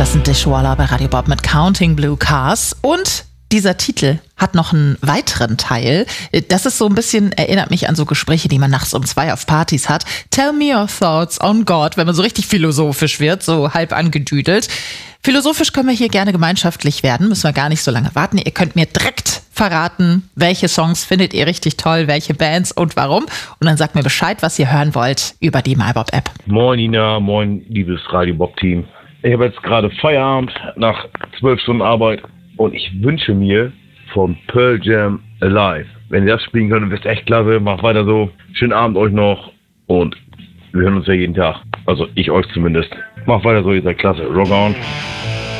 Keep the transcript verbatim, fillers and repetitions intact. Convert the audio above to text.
Das sind Dishwalla bei Radio Bob mit Counting Blue Cars. Und dieser Titel hat noch einen weiteren Teil. Das ist so ein bisschen, erinnert mich an so Gespräche, die man nachts um zwei auf Partys hat. Tell me your thoughts on God, wenn man so richtig philosophisch wird, so halb angedüdelt. Philosophisch können wir hier gerne gemeinschaftlich werden, müssen wir gar nicht so lange warten. Ihr könnt mir direkt verraten, welche Songs findet ihr richtig toll, welche Bands und warum. Und dann sagt mir Bescheid, was ihr hören wollt über die MyBob-App. Moin Nina, moin liebes Radio Bob-Team. Ich habe jetzt gerade Feierabend nach zwölf Stunden Arbeit und ich wünsche mir von Pearl Jam Alive. Wenn ihr das spielen könnt, wisst echt klasse, macht weiter so. Schönen Abend euch noch und wir hören uns ja jeden Tag. Also ich euch zumindest. Macht weiter so, ihr seid klasse. Rock on.